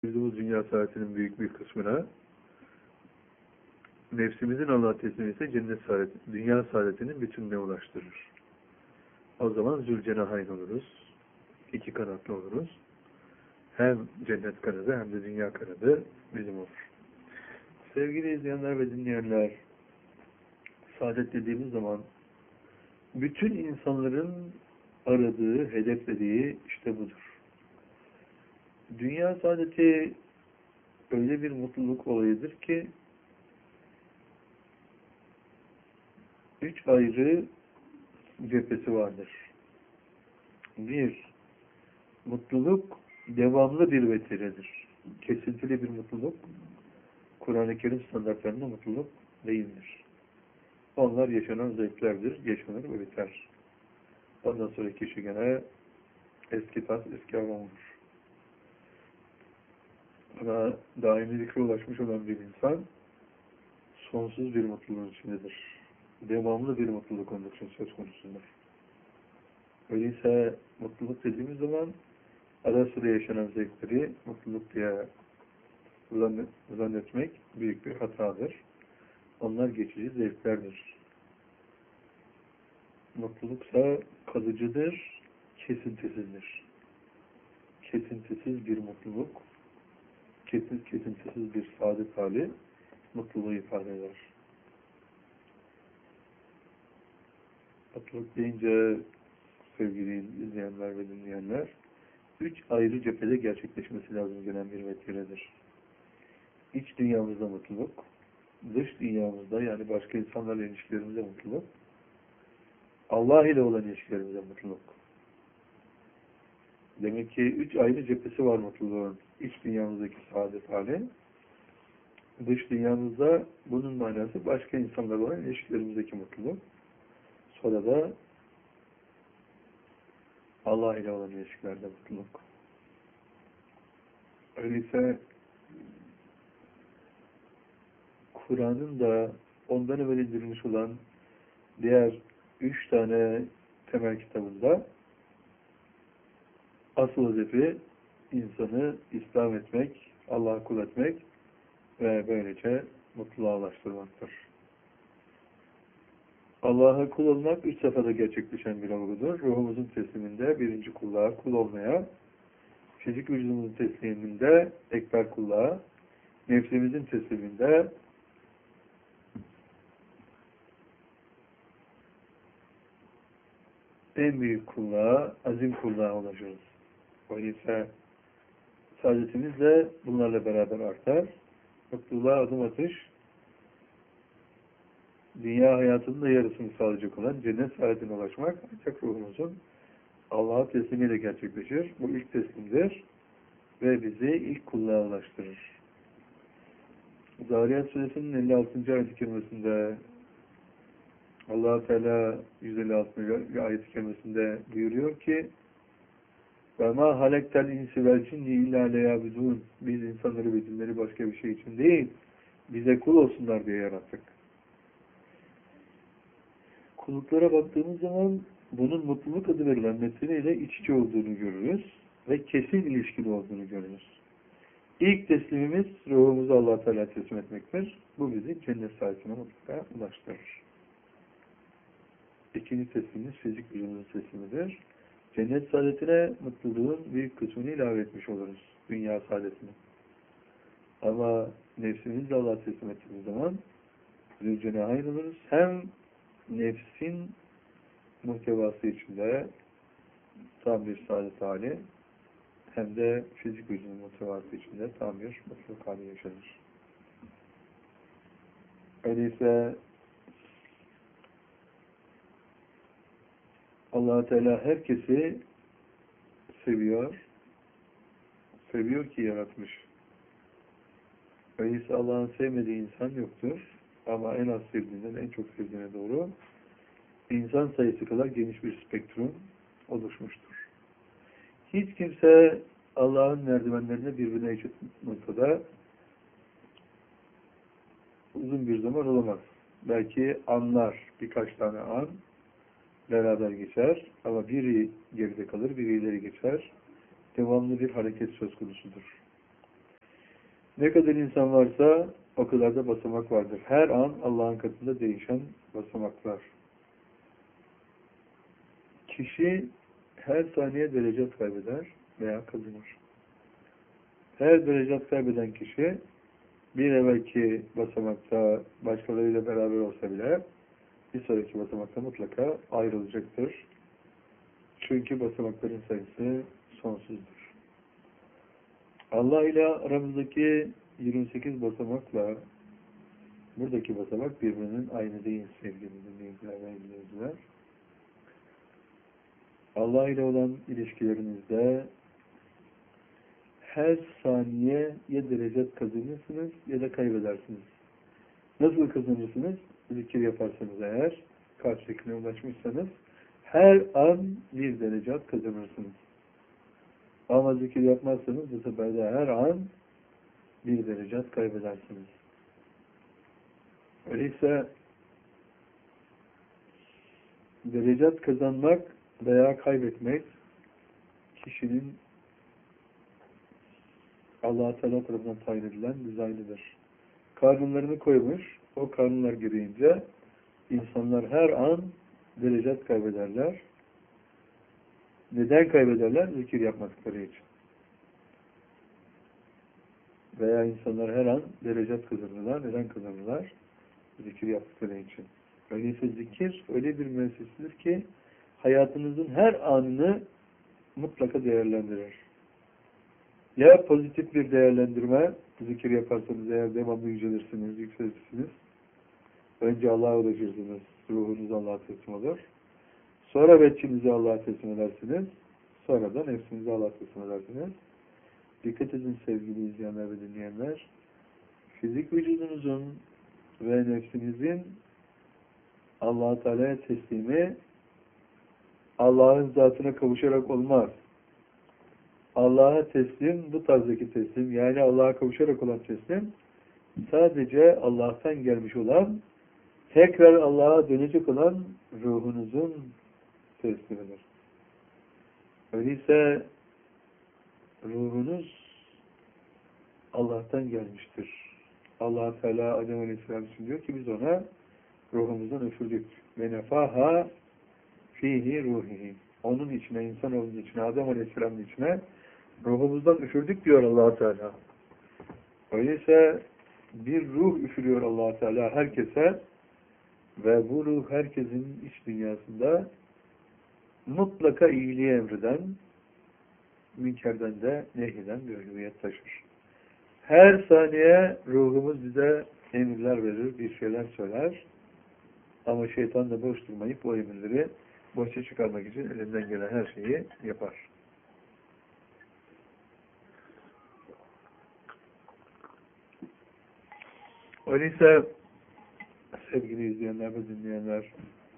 Bu dünya saadetinin büyük bir kısmına, nefsimizin Allah'a teslim ise cennet saadeti, dünya saadetinin bütününe ulaştırır. O zaman Zülcenahayn oluruz. İki kanatlı oluruz. Hem cennet kanadı hem de dünya kanadı bizim olur. Sevgili izleyenler ve dinleyenler, saadet dediğimiz zaman bütün insanların aradığı, hedeflediği işte budur. Dünya saadeti öyle bir mutluluk olayıdır ki 3 ayrı cephesi vardır. Bir, mutluluk devamlı bir vetiredir. Kesintili bir mutluluk, Kur'an-ı Kerim standartlarında mutluluk değildir. Onlar yaşanan zevklerdir, yaşanır ve biter. Ondan sonra kişi gene eski tat, eski hava olur. Ama daimi zikre ulaşmış olan bir insan sonsuz bir mutluluğun içindedir. Devamlı bir mutluluk onun için söz konusudur. Öyleyse mutluluk dediğimiz zaman ara sıra yaşanan zevkleri mutluluk diye zannetmek büyük bir hatadır. Onlar geçici zevklerdir. Mutluluksa kalıcıdır, kesintisizdir. Kesintisiz bir mutluluk, kesintisiz bir saadet hali mutluluğu ifade eder. Mutluluk deyince sevgili izleyenler ve dinleyenler, 3 ayrı cephede gerçekleşmesi lazım gelen bir vetiredir. İç dünyamızda mutluluk, dış dünyamızda yani başka insanlarla ilişkilerimizde mutluluk, Allah ile olan ilişkilerimizde mutluluk. Demek ki 3 ayrı cephesi var mutluluğun. İç dünyamızdaki saadet hali, dış dünyamızda bunun manası başka insanlarla olan ilişkilerimizdeki mutluluk. Sonra da Allah ile olan ilişkilerde mutluluk. Öyleyse Kur'an'ın da ondan evvel indirilmiş olan diğer 3 tane temel kitabında asıl hedefi insanı İslam etmek, Allah'a kul etmek ve böylece mutluluğa ulaştırmaktır. Allah'a kul olmak 3 safhada gerçekleşen bir olgudur. Ruhumuzun tesliminde birinci kulluğa, kul olmaya, fizik vücudumuzun tesliminde ekber kulluğa, nefsimizin tesliminde en büyük kulluğa, azim kulluğa ulaşırız. Öyleyse saadetimiz de bunlarla beraber artar. Mutluluğa adım atış, dünya hayatının da yarısını sağlayacak olan cennet saadetine ulaşmak ancak ruhumuzun Allah'a teslimiyle gerçekleşir. Bu ilk teslimdir ve bizi ilk kulluğa ulaştırır. Zariyat Suresinin 56. ayet-i kerimesinde Allah-u Teala 156. ayet-i kerimesinde buyuruyor ki وَمَا هَلَكْتَ الْاِنْسِ وَالْجِنِّ اِلَّا لَيَابِدُونَ Biz insanları ve cinleri başka bir şey için değil, bize kul olsunlar diye yarattık. Kulluklara baktığımız zaman bunun mutluluk adı verilen meseleyle iç içe olduğunu görürüz ve kesin ilişkili olduğunu görürüz. İlk teslimimiz ruhumuzu Allah-u Teala teslim etmektir. Bu bizi cennet saadetine mutlaka ulaştırır. İkinci teslimimiz fizik vücudumuzun teslimidir. Cennet saadetine mutluluğun büyük kısmını ilave etmiş oluruz. Dünya saadetine. Ama nefsimizle Allah'a teslim ettiğimiz zaman Zülcenahayn oluruz. Hem nefsin muhtevası içinde tam bir saadet hali hem de fizik vücudun muhtevası içinde tam bir mutluluk hali yaşanır. Öyleyse Allah-u Teala herkesi seviyor. Seviyor ki yaratmış. Öyleyse Allah'ın sevmediği insan yoktur. Ama en az sevdiğinden en çok sevdiğine doğru insan sayısı kadar geniş bir spektrum oluşmuştur. Hiç kimse Allah'ın merdivenlerine birbirine eşit noktada uzun bir zaman olamaz. Belki anlar, birkaç tane an beraber geçer ama biri geride kalır, biri ileri geçer. Devamlı bir hareket söz konusudur. Ne kadar insan varsa o kadar da basamak vardır. Her an Allah'ın katında değişen basamaklar. Kişi her saniye derecat kaybeder veya kazanır. Her derecat kaybeden kişi bir evvelki basamakta başkalarıyla beraber olsa bile bir sonraki basamakta mutlaka ayrılacaktır. Çünkü basamakların sayısı sonsuzdur. Allah ile aramızdaki 28 basamakla buradaki basamak birbirinin aynı değil sevgili dinleyiciler ve izleyiciler. Allah ile olan ilişkilerinizde her saniye ya derecat kazanırsınız ya da kaybedersiniz. Nasıl kazanırsınız? Zikir yaparsanız eğer, karşıdakine ulaşmışsanız her an bir derecat kazanırsınız. Ama zikir yapmazsanız bu sefer de her an bir derecat kaybedersiniz. Öyleyse derecat kazanmak veya kaybetmek kişinin Allah-u Teala tarafından tayin edilen dizaynıdır. Kanunlarını koymuş, o kanunlar gereğince insanlar her an derecat kaybederler. Neden kaybederler? Zikir yapmadıkları için. Veya insanlar her an derecat kazanırlar. Neden kazanırlar? Zikir yaptıkları için. Öyleyse zikir öyle bir müessesidir ki hayatınızın her anını mutlaka değerlendirir. Ya pozitif bir değerlendirme, zikir yaparsanız eğer devamlı yücelirsiniz, yükselirsiniz. Önce Allah'a ulaşırsınız, ruhunuz Allah'a teslim olur. Sonra beçinizi Allah'a teslim edersiniz. Sonra da nefsinizi Allah'a teslim edersiniz. Dikkat edin sevgili izleyenler ve dinleyenler. Fizik vücudunuzun ve nefsinizin Allah-u Teala'ya teslimi Allah'ın zatına kavuşarak olmaz. Allah'a teslim, bu tarzdaki teslim, yani Allah'a kavuşarak olan teslim, sadece Allah'tan gelmiş olan, tekrar Allah'a dönecek olan ruhunuzun teslimidir. Öyleyse ruhunuz Allah'tan gelmiştir. Allah Teala Adem Aleyhisselam için diyor ki biz ona ruhumuzdan üfürdük. Ve nefaha fihi ruhihi. Onun içine, insanoğlunun içine, Adem Aleyhisselam'ın içine ruhumuzdan üfürdük diyor Allah Teala. Öyleyse bir ruh üfürüyor Allah Teala herkese ve bu ruh herkesin iç dünyasında mutlaka iyiliği emreden, münkerden de nehyeden bir hüviyet taşır. Her saniye ruhumuz bize emirler verir, bir şeyler söyler. Ama şeytan da boş durmayıp bu emirleri boşa çıkarmak için elinden gelen her şeyi yapar. Öyleyse sevgili izleyenler ve dinleyenler,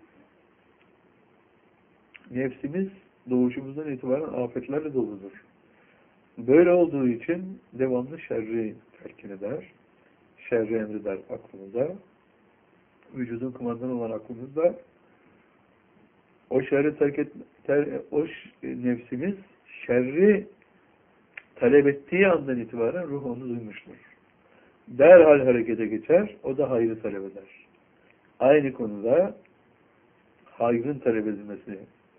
nefsimiz doğuşumuzdan itibaren afetlerle doludur. Böyle olduğu için devamlı şerri telkin eder, şerri emreder aklımıza, vücudun kumandanı olan aklımızda o şerri nefsimiz şerri talep ettiği andan itibaren ruh onu duymuştur. Derhal harekete geçer, o da hayrı talep eder. Aynı konuda hayrın talep edilmesi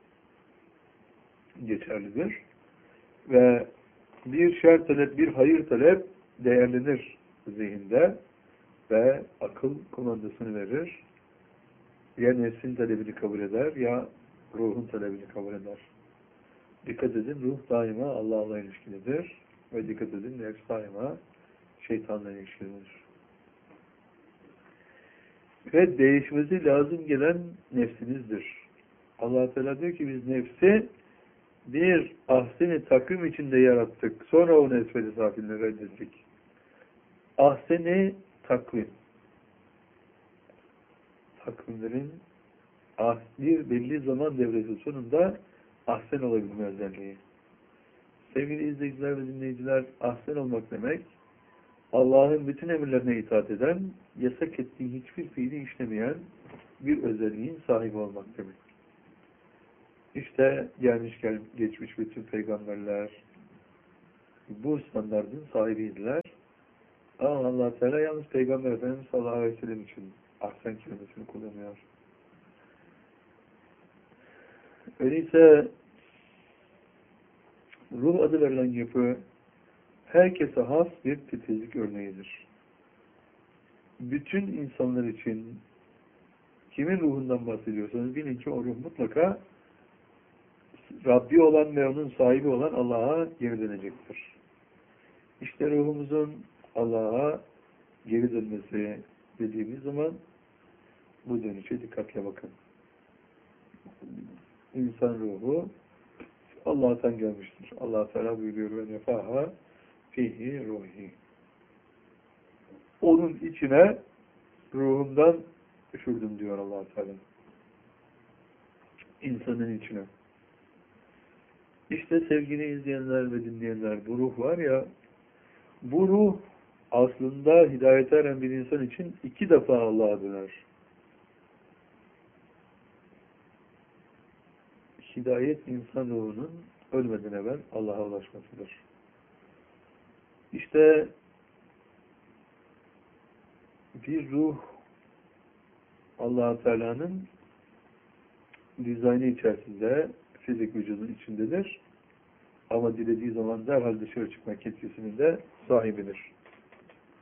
geçerlidir. Ve bir şer talep, bir hayır talep değerlenir zihinde ve akıl komandasını verir. Ya nefsin talebini kabul eder ya ruhun talebini kabul eder. Dikkat edin, ruh daima Allah'la ilişkilidir ve dikkat edin, nefs daima şeytanla ilişkilidir. Ve değişmesi lazım gelen nefsinizdir. Allah Teala diyor ki biz nefsi bir ahsen-i takvim içinde yarattık. Sonra onu esfel-i safilini reddettik. Ahsen-i takvim. Takvimlerin bir belli zaman devresi sonunda ahsen olabilme özelliği. Sevgili izleyiciler ve dinleyiciler, ahsen olmak demek, Allah'ın bütün emirlerine itaat eden, yasak ettiği hiçbir fiili işlemeyen bir özelliğin sahibi olmak demek. İşte geçmiş bütün peygamberler bu standardın sahibiydiler Ama Allah Teala yalnız Peygamber Efendimiz sallallahu aleyhi ve sellem için ahsen kelimesini kullanıyor. Öyleyse ruh adı verilen yapı herkese has bir titizlik örneğidir. Bütün insanlar için kimin ruhundan bahsediyorsanız bilin ki o ruh mutlaka Rabbi olan ve onun sahibi olan Allah'a geri dönecektir. İşte ruhumuzun Allah'a geri dönmesi dediğimiz zaman bu dönüşe dikkatle bakın. İnsan ruhu Allah'tan gelmiştir. Allah Teala buyuruyor ve nefaha fihi ruhi. Onun içine ruhumdan üfürdüm diyor Allah Teala. İnsanın içine. İşte sevgili izleyenler ve dinleyenler, bu ruh var ya, bu ruh aslında hidayete eren bir insan için 2 defa Allah'a döner. Hidayet insan ruhunun ölmeden evvel Allah'a ulaşmasıdır. İşte bir ruh Allah Teala'nın dizaynı içerisinde fizik vücudun içindedir. Ama dilediği zaman derhal dışarı çıkmak yetkisinin de sahibidir.